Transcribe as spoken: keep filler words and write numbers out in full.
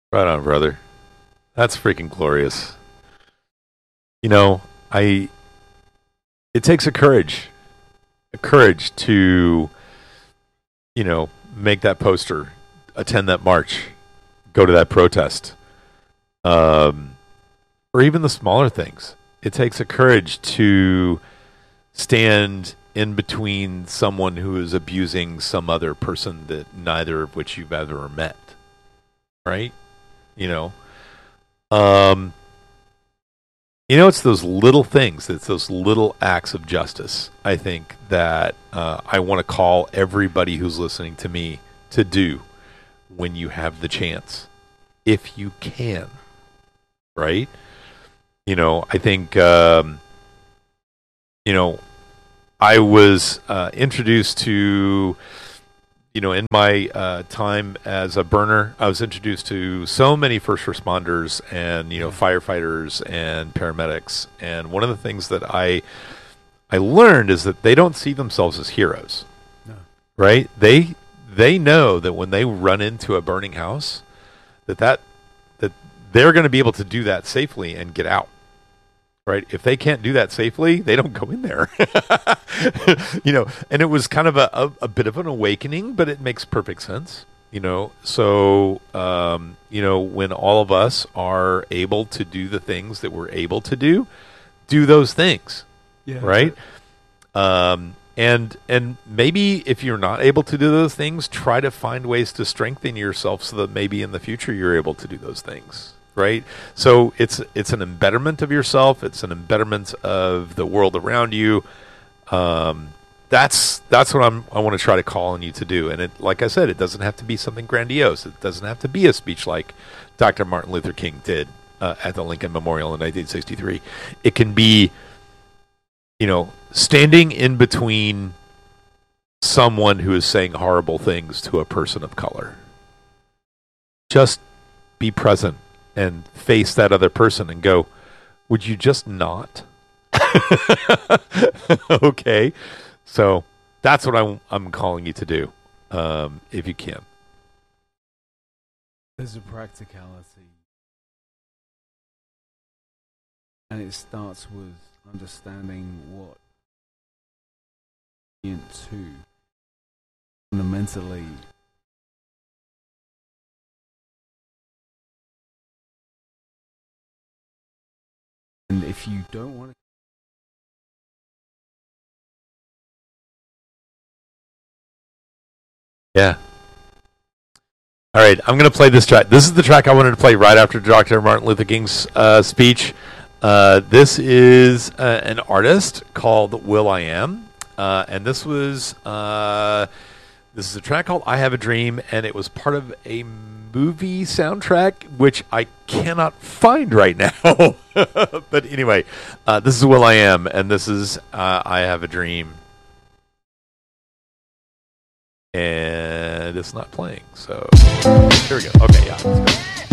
Right on, brother. That's freaking glorious. You know, I. It takes a courage, a courage to, you know, make that poster, attend that march, go to that protest, um, or even the smaller things. It takes a courage to stand in between someone who is abusing some other person that neither of which you've ever met, right? You know, um, you know, it's those little things, it's those little acts of justice, I think, that uh, I want to call everybody who's listening to me to do when you have the chance, if you can, right? You know, I think, um, you know, I was uh, introduced to, you know, in my uh, time as a burner, I was introduced to so many first responders and, you know, firefighters and paramedics. And one of the things that I I learned is that they don't see themselves as heroes, no. Right? They they know that when they run into a burning house, that that, that they're going to be able to do that safely and get out. Right? If they can't do that safely, they don't go in there. You know, and it was kind of a, a, a bit of an awakening, but it makes perfect sense. You know, so, um, you know, when all of us are able to do the things that we're able to do, do those things. Yeah, right? Um, and and maybe if you're not able to do those things, try to find ways to strengthen yourself so that maybe in the future you're able to do those things. Right, so it's it's an embetterment of yourself. It's an embetterment of the world around you. Um, that's that's what I'm. I want to try to call on you to do. And it, like I said, it doesn't have to be something grandiose. It doesn't have to be a speech like Doctor Martin Luther King did uh, at the Lincoln Memorial in nineteen sixty-three. It can be, you know, standing in between someone who is saying horrible things to a person of color. Just be present and face that other person and go, would you just not? Okay. So that's what I'm, I'm calling you to do, um, if you can. There's a practicality. And it starts with understanding what into fundamentally and if you don't want to yeah. All right, I'm going to play this track. This is the track I wanted to play right after Doctor Martin Luther King's uh, speech. Uh, this is uh, an artist called Will I Am, uh, and this was uh, this is a track called "I Have a Dream," and it was part of a movie soundtrack, which I cannot find right now. But anyway, uh, this is Will I Am, and this is uh, I Have a Dream. And it's not playing, so here we go. Okay, yeah, let's go.